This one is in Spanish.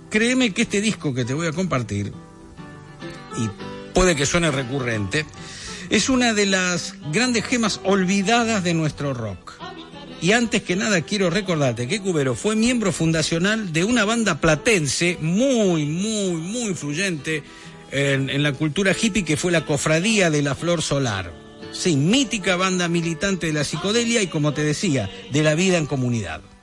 créeme que este disco que te voy a compartir, y puede que suene recurrente, es una de las grandes gemas olvidadas de nuestro rock. Y antes que nada quiero recordarte que Cubero fue miembro fundacional de una banda platense muy influyente en la cultura hippie, que fue la Cofradía de la Flor Solar. Sí, mítica banda militante de la psicodelia y, como te decía, de la vida en comunidad.